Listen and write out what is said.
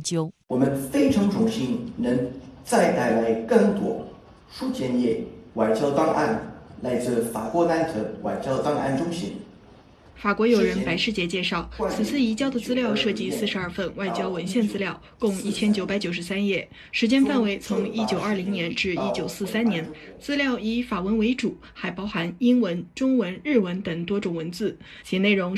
究。 我们非常荣幸能再带来更多数件页外交档案，来自法国南特外交档案中心。 法国友人白世杰介绍，此次移交的资料涉及42份外交文献资料，共1993页，时间范围从1920年至1943年。资料以法文为主，还包含英文、中文、日文等多种文字，其内容